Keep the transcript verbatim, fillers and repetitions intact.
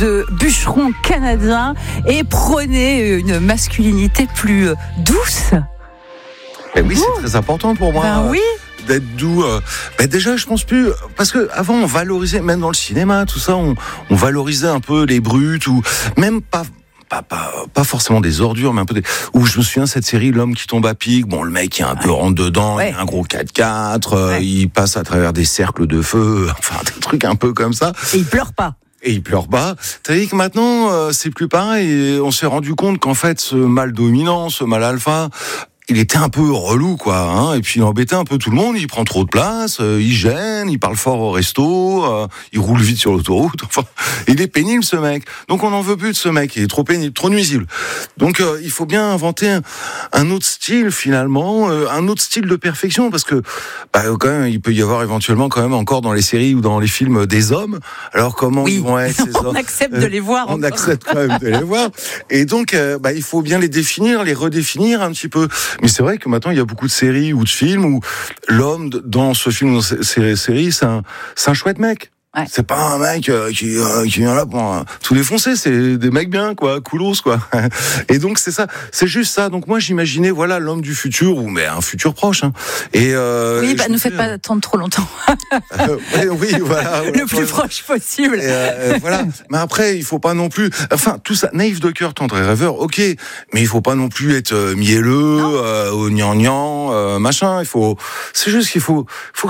de bûcherons canadiens et prôner une masculinité plus douce. Et oui, c'est très important pour moi. Ben oui. D'être doux. Euh, ben déjà, je pense plus, parce que avant on valorisait, même dans le cinéma, tout ça, on, on valorisait un peu les brutes ou même pas. Pas, pas, pas forcément des ordures, mais un peu des... Où je me souviens, cette série, L'homme qui tombe à pic, bon, le mec, il est un peu ouais. rentre dedans, ouais. il a un gros quatre-quatre, euh, ouais. il passe à travers des cercles de feu, enfin, des trucs un peu comme ça. Et il pleure pas. Et il pleure pas. T'as dit que maintenant, euh, c'est plus pareil, et on s'est rendu compte qu'en fait, ce mâle dominant, ce mâle alpha, il était un peu relou, quoi, hein, et puis il embêtait un peu tout le monde, il prend trop de place, euh, il gêne, il parle fort au resto, euh, il roule vite sur l'autoroute, enfin, il est pénible, ce mec. Donc on n'en veut plus de ce mec, il est trop pénible, trop nuisible. Donc euh, il faut bien inventer un, un autre style, finalement, euh, un autre style de perfection, parce que, bah, quand même, il peut y avoir éventuellement, quand même, encore dans les séries ou dans les films, des hommes. Alors comment oui. ils vont être, ces hommes? On accepte de les voir. On encore. accepte quand même de les voir. Et donc, euh, bah, il faut bien les définir, les redéfinir un petit peu. Mais c'est vrai que maintenant, il y a beaucoup de séries ou de films où l'homme, dans ce film ou dans ces séries, c'est un, c'est un chouette mec. Ouais. C'est pas un mec euh, qui, euh, qui vient là pour euh, tout défoncer, c'est des mecs bien, quoi, coolos, quoi. Et donc, c'est ça, c'est juste ça. Donc, moi, j'imaginais, voilà, l'homme du futur, ou mais un futur proche. Hein. Et, euh, oui, bah, ne nous faites pas attendre trop longtemps. euh, oui, oui, voilà. Le plus proche possible. Et euh, voilà. Mais après, il faut pas non plus. Enfin, tout ça, naïf de cœur, tendre et rêveur, ok. Mais il faut pas non plus être mielleux, euh, au gnangnan, euh, machin. Il faut. C'est juste qu'il faut, faut